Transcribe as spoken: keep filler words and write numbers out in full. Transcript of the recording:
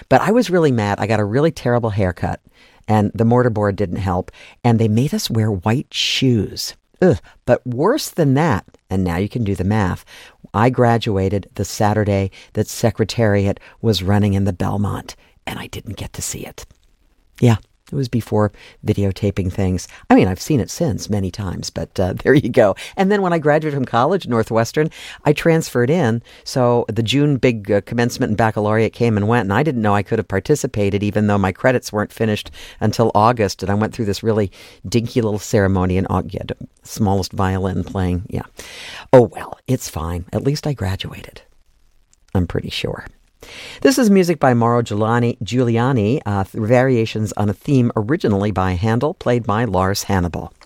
But I was really mad. I got a really terrible haircut, and the mortarboard didn't help, and they made us wear white shoes. Ugh. But worse than that, and now you can do the math, I graduated the Saturday that Secretariat was running in the Belmont, and I didn't get to see it. Yeah, it was before videotaping things. I mean, I've seen it since many times, but uh, there you go. And then when I graduated from college, Northwestern, I transferred in. So the June big uh, commencement and baccalaureate came and went, and I didn't know I could have participated, even though my credits weren't finished until August. And I went through this really dinky little ceremony in August. Yeah, the smallest violin playing. Yeah. Oh, well, it's fine. At least I graduated. I'm pretty sure. This is music by Mauro Giuliani, Giuliani uh, variations on a theme originally by Handel, played by Lars Hannibal.